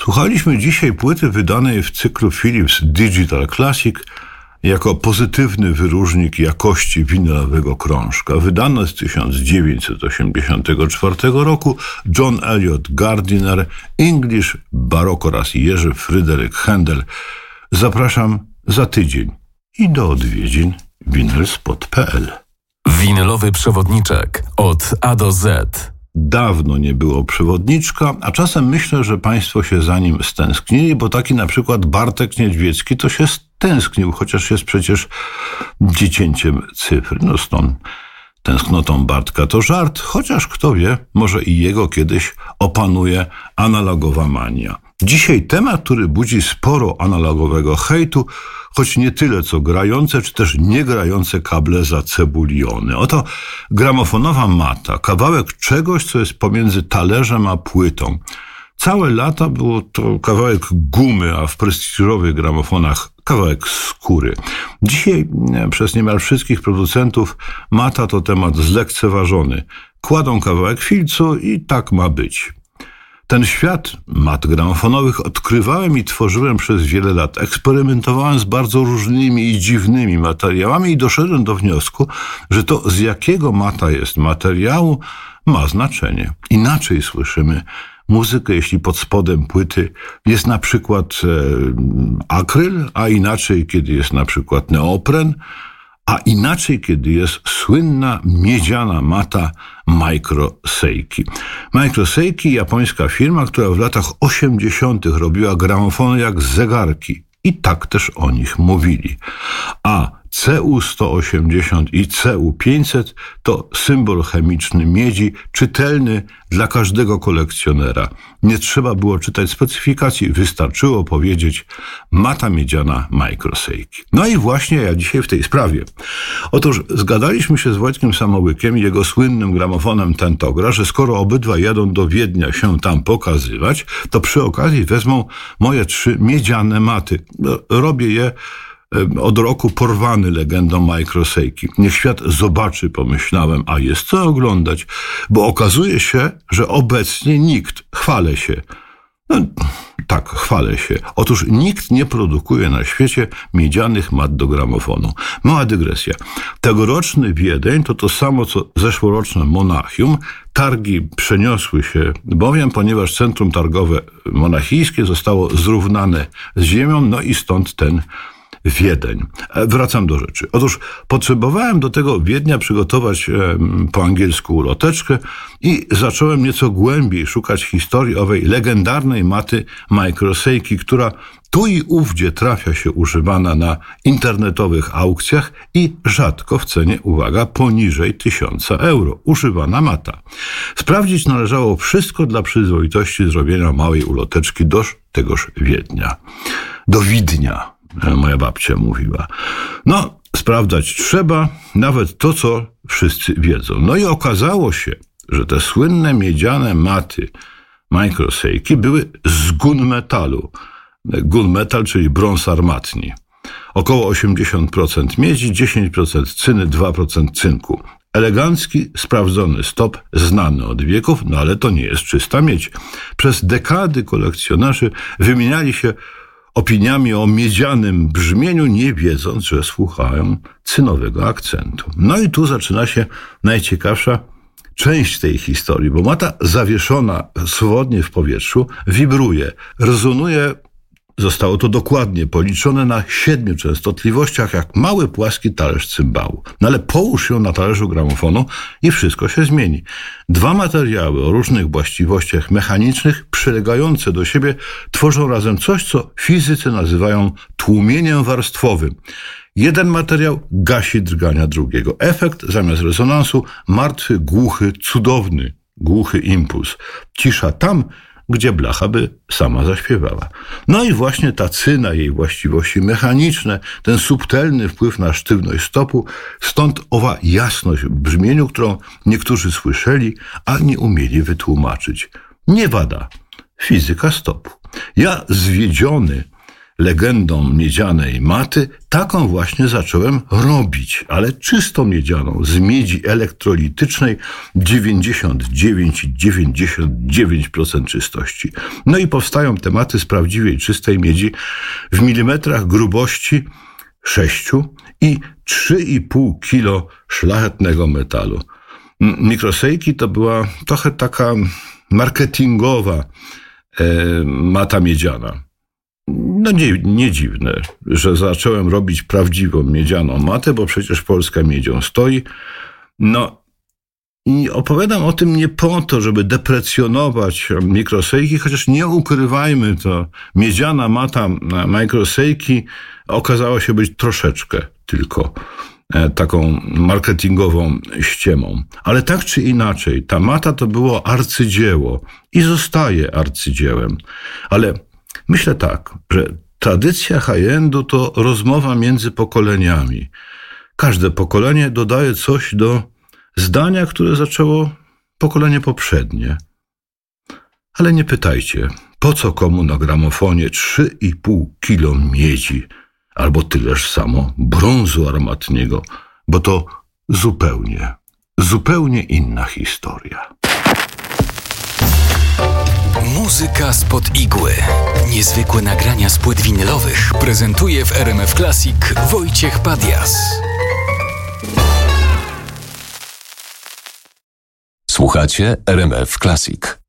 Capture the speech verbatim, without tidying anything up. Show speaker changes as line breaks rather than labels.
Słuchaliśmy dzisiaj płyty wydanej w cyklu Philips Digital Classic jako pozytywny wyróżnik jakości winylowego krążka. Wydane z tysiąc dziewięćset osiemdziesiątego czwartego roku John Eliot Gardiner, English Baroque oraz Jerzy Fryderyk Händel. Zapraszam za tydzień i do odwiedzin winylspot kropka p l.
Winylowy przewodniczek od A do Z.
Dawno nie było przewodniczka, a czasem myślę, że państwo się za nim stęsknili, bo taki na przykład Bartek Niedźwiecki to się stęsknił, chociaż jest przecież dziecięciem cyfr. No z tą tęsknotą Bartka to żart, chociaż kto wie, może i jego kiedyś opanuje analogowa mania. Dzisiaj temat, który budzi sporo analogowego hejtu, choć nie tyle co grające, czy też niegrające kable zacebuliony. Oto gramofonowa mata, kawałek czegoś, co jest pomiędzy talerzem a płytą. Całe lata było to kawałek gumy, a w prestiżowych gramofonach kawałek skóry. Dzisiaj przez niemal wszystkich producentów mata to temat zlekceważony. Kładą kawałek filcu i tak ma być. Ten świat mat gramofonowych odkrywałem i tworzyłem przez wiele lat. Eksperymentowałem z bardzo różnymi i dziwnymi materiałami i doszedłem do wniosku, że to z jakiego mata jest materiału ma znaczenie. Inaczej słyszymy muzykę, jeśli pod spodem płyty jest na przykład e, akryl, a inaczej, kiedy jest na przykład neopren, a inaczej, kiedy jest słynna miedziana mata Micro Seiki. Micro Seiki, japońska firma, która w latach osiemdziesiątych robiła gramofony jak zegarki. I tak też o nich mówili. A C U sto osiemdziesiąt i C U pięćset to symbol chemiczny miedzi, czytelny dla każdego kolekcjonera. Nie trzeba było czytać specyfikacji, wystarczyło powiedzieć mata miedziana Micro Seiki. No i właśnie ja dzisiaj w tej sprawie. Otóż zgadaliśmy się z Wojtkiem Samołykiem i jego słynnym gramofonem Tentogra, że skoro obydwa jadą do Wiednia się tam pokazywać, to przy okazji wezmą moje trzy miedziane maty. Robię je od roku porwany legendą Micro Seiki. Niech świat zobaczy, pomyślałem, a jest co oglądać, bo okazuje się, że obecnie nikt, chwalę się, no tak, chwalę się, otóż nikt nie produkuje na świecie miedzianych mat do gramofonu. Mała dygresja. Tegoroczny Wiedeń to to samo, co zeszłoroczne Monachium. Targi przeniosły się bowiem, ponieważ centrum targowe monachijskie zostało zrównane z ziemią, no i stąd ten Wiedeń. Wracam do rzeczy. Otóż potrzebowałem do tego Wiednia przygotować e, po angielsku uloteczkę i zacząłem nieco głębiej szukać historii owej legendarnej maty Micro Seiki, która tu i ówdzie trafia się używana na internetowych aukcjach i rzadko w cenie, uwaga, poniżej tysiąca euro. Używana mata. Sprawdzić należało wszystko dla przyzwoitości zrobienia małej uloteczki do tegoż Wiednia. Do Widnia. Moja babcia mówiła. No, sprawdzać trzeba nawet to, co wszyscy wiedzą. No i okazało się, że te słynne miedziane maty Micro Seiki były z gunmetalu. Gunmetal, czyli brąz armatni. Około osiemdziesiąt procent miedzi, dziesięć procent cyny, dwa procent cynku. Elegancki, sprawdzony stop, znany od wieków, no ale to nie jest czysta miedź. Przez dekady kolekcjonerzy wymieniali się opiniami o miedzianym brzmieniu, nie wiedząc, że słuchają cynowego akcentu. No i tu zaczyna się najciekawsza część tej historii, bo mata zawieszona swobodnie w powietrzu wibruje, rezonuje. Zostało to dokładnie policzone na siedmiu częstotliwościach, jak mały płaski talerz cymbału. No ale połóż ją na talerzu gramofonu i wszystko się zmieni. Dwa materiały o różnych właściwościach mechanicznych, przylegające do siebie, tworzą razem coś, co fizycy nazywają tłumieniem warstwowym. Jeden materiał gasi drgania drugiego. Efekt zamiast rezonansu martwy, głuchy, cudowny, głuchy impuls. Cisza tam, gdzie blacha by sama zaśpiewała. No i właśnie ta cyna, jej właściwości mechaniczne, ten subtelny wpływ na sztywność stopu, stąd owa jasność w brzmieniu, którą niektórzy słyszeli, a nie umieli wytłumaczyć. Nie wada fizyka stopu. Ja zwiedziony legendą miedzianej maty, taką właśnie zacząłem robić, ale czystą miedzianą, z miedzi elektrolitycznej dziewięćdziesiąt dziewięć przecinek dziewięćdziesiąt dziewięć procent czystości. No i powstają te maty z prawdziwej, czystej miedzi w milimetrach grubości sześciu i trzy i pół kilo szlachetnego metalu. Mikrosejki to była trochę taka marketingowa e, mata miedziana. No nie, nie dziwne, że zacząłem robić prawdziwą miedzianą matę, bo przecież Polska miedzią stoi. No i opowiadam o tym nie po to, żeby deprecjonować mikrosejki, chociaż nie ukrywajmy, to miedziana mata mikrosejki okazała się być troszeczkę tylko taką marketingową ściemą. Ale tak czy inaczej, ta mata to było arcydzieło i zostaje arcydziełem. Ale myślę tak, że tradycja high-endu to rozmowa między pokoleniami. Każde pokolenie dodaje coś do zdania, które zaczęło pokolenie poprzednie. Ale nie pytajcie, po co komu na gramofonie trzy i pół kilo miedzi albo tyleż samo brązu armatniego, bo to zupełnie, zupełnie inna historia.
Muzyka spod igły. Niezwykłe nagrania z płyt winylowych prezentuje w R M F Classic Wojciech Padias.
Słuchacie R M F Classic.